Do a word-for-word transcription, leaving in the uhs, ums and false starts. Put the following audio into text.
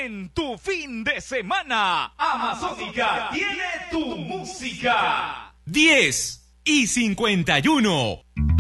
en tu fin de semana. Amazónica tiene tu música. diez y cincuenta y uno.